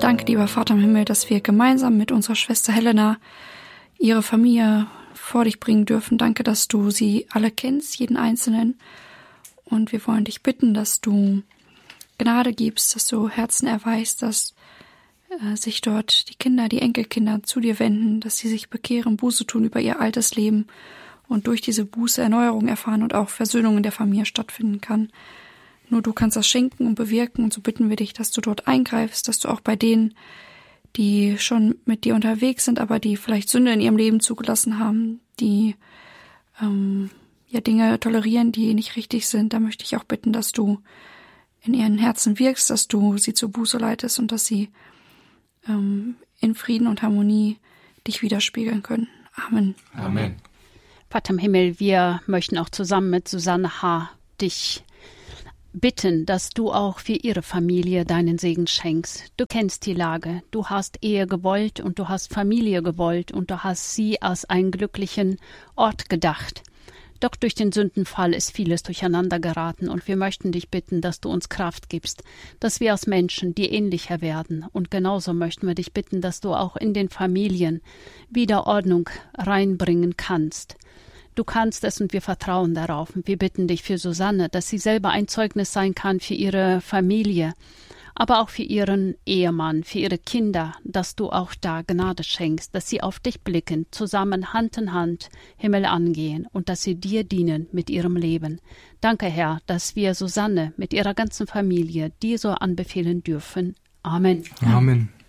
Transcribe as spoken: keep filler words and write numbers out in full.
Danke, lieber Vater im Himmel, dass wir gemeinsam mit unserer Schwester Helena ihre Familie vor dich bringen dürfen. Danke, dass du sie alle kennst, jeden Einzelnen. Und wir wollen dich bitten, dass du Gnade gibst, dass du Herzen erweist, dass äh, sich dort die Kinder, die Enkelkinder zu dir wenden, dass sie sich bekehren, Buße tun über ihr altes Leben und durch diese Buße Erneuerung erfahren und auch Versöhnung in der Familie stattfinden kann. Nur du kannst das schenken und bewirken, und so bitten wir dich, dass du dort eingreifst, dass du auch bei denen, die schon mit dir unterwegs sind, aber die vielleicht Sünde in ihrem Leben zugelassen haben, die ähm, ja Dinge tolerieren, die nicht richtig sind, da möchte ich auch bitten, dass du in ihren Herzen wirkst, dass du sie zur Buße leitest und dass sie ähm, in Frieden und Harmonie dich widerspiegeln können. Amen. Amen. Vater im Himmel, wir möchten auch zusammen mit Susanne H. dich bitten, dass du auch für ihre Familie deinen Segen schenkst. Du kennst die Lage. Du hast Ehe gewollt und du hast Familie gewollt und du hast sie als einen glücklichen Ort gedacht. Doch durch den Sündenfall ist vieles durcheinander geraten und wir möchten dich bitten, dass du uns Kraft gibst, dass wir als Menschen dir ähnlicher werden. Und genauso möchten wir dich bitten, dass du auch in den Familien wieder Ordnung reinbringen kannst. Du kannst es und wir vertrauen darauf. Und wir bitten dich für Susanne, dass sie selber ein Zeugnis sein kann für ihre Familie, aber auch für ihren Ehemann, für ihre Kinder, dass du auch da Gnade schenkst, dass sie auf dich blicken, zusammen Hand in Hand Himmel angehen und dass sie dir dienen mit ihrem Leben. Danke, Herr, dass wir Susanne mit ihrer ganzen Familie dir so anbefehlen dürfen. Amen. Amen.